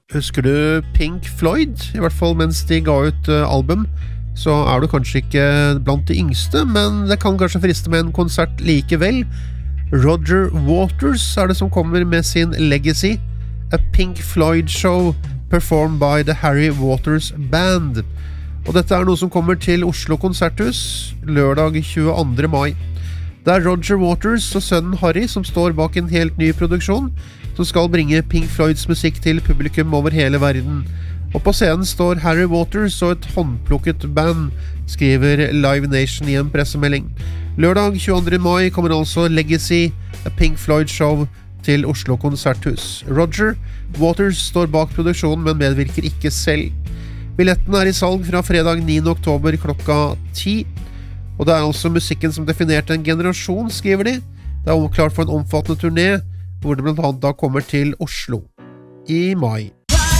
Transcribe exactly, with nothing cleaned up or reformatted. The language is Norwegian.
Husker du Pink Floyd? I hvert fall mens de ga ut uh, album, så er du kanskje ikke blant de yngste, men det kan kanskje friste med en konsert likevel. Roger Waters er det som kommer med sin Legacy, A Pink Floyd Show performed by the Harry Waters Band. Og dette er noe som kommer til Oslo Konserthus lørdag tjueandre mai. Det er Roger Waters og sønnen Harry som står bak en helt ny produksjon, som skal bringe Pink Floyds musikk til publikum over hele verden. Og på scenen står Harry Waters og et håndplukket band, skriver Live Nation i en pressemelding. Lørdag tjueandre mai kommer altså Legacy, A Pink Floyd Show til Oslo Konserthus. Roger Waters står bak produksjonen, men medvirker ikke selv. Billetten er i salg fra fredag niende oktober klokka ti. Og det er altså musikken som definerte en generasjon, skriver de. Det er klart for en omfattende turné, hvor det blant annet da kommer til Oslo i mai.